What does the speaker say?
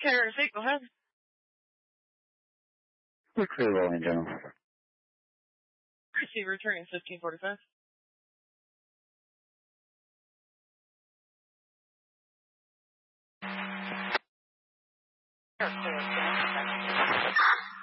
Carrier State, go ahead. We're clear rolling, General. Receive returning 1545. Clear,